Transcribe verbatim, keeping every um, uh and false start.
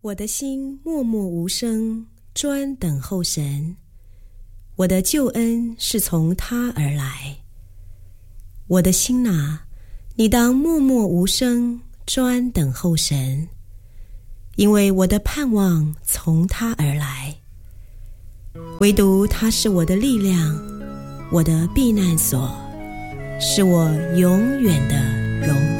我的心默默无声，专等候神。我的救恩是从他而来。我的心哪，你当默默无声，专等候神，因为我的盼望从他而来。唯独他是我的力量，我的避难所，是我永远的